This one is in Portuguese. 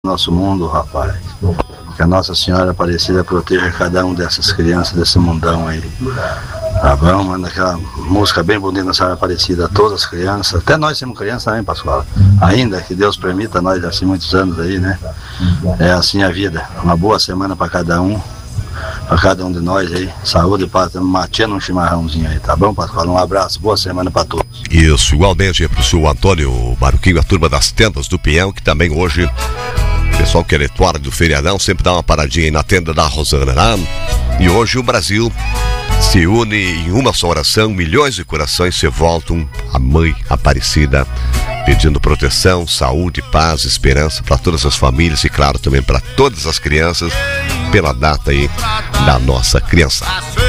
nosso mundo, rapaz. Que a Nossa Senhora Aparecida proteja cada um dessas crianças desse mundão aí. Tá bom? Manda aquela música bem bonita da Senhora Aparecida a todas as crianças. Até nós somos crianças também, Pascoal. Ainda que Deus permita, nós assim muitos anos aí, né? É assim a vida. Uma boa semana para cada um. Para cada um de nós aí. Saúde e paz. Estamos matando um chimarrãozinho aí, tá bom, Pascoal? Um abraço, boa semana para todos. Isso, igualmente para o senhor Antônio Maruquinho, a turma das tendas do Pinhão, que também hoje, o pessoal que é fora do feriadão, sempre dá uma paradinha aí na tenda da Rosana, né? E hoje o Brasil se une em uma só oração, milhões de corações se voltam à Mãe Aparecida, pedindo proteção, saúde, paz, esperança para todas as famílias e, claro, também para todas as crianças, pela data aí da nossa criança.